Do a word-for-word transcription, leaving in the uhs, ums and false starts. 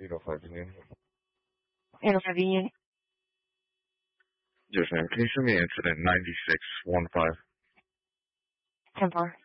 eight oh five Union. eight oh five Union. Yes, ma'am. Can you send me an incident ninety-six one five? ten four.